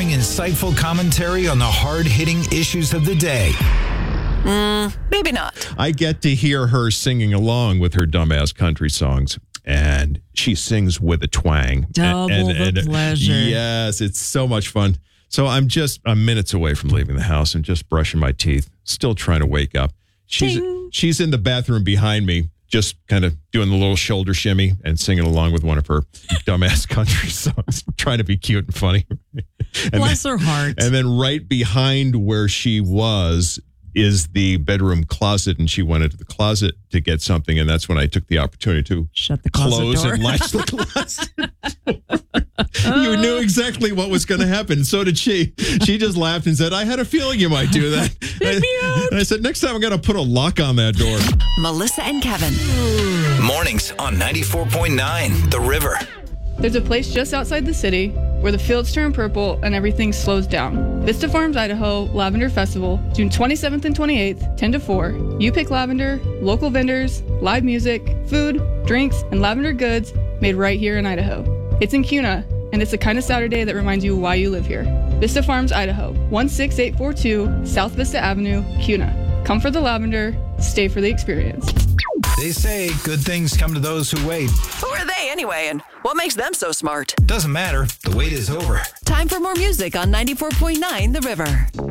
offering insightful commentary on the hard-hitting issues of the day. Maybe not. I get to hear her singing along with her dumbass country songs, and she sings with a twang. Double the pleasure. Yes, it's so much fun. So I'm minutes away from leaving the house and just brushing my teeth, still trying to wake up. She's in the bathroom behind me, just kind of doing the little shoulder shimmy and singing along with one of her dumbass country songs, trying to be cute and funny. Bless her heart. And then right behind where she was is the bedroom closet, and she went into the closet to get something, and that's when I took the opportunity to shut the closet close door. and latch the closet. You knew exactly what was going to happen. So did she. She just laughed and said, I had a feeling you might do that. And I said, next time I'm going to put a lock on that door. Melissa and Kevin. Mornings on 94.9 The River. There's a place just outside the city where the fields turn purple and everything slows down. Vista Farms, Idaho Lavender Festival, June 27th and 28th, 10 to 4. You pick lavender, local vendors, live music, food, drinks, and lavender goods made right here in Idaho. It's in Kuna, and it's the kind of Saturday that reminds you why you live here. Vista Farms, Idaho, 16842 South Vista Avenue, Kuna. Come for the lavender, stay for the experience. They say good things come to those who wait. Who are they anyway, and what makes them so smart? Doesn't matter. The wait is over. Time for more music on 94.9 The River.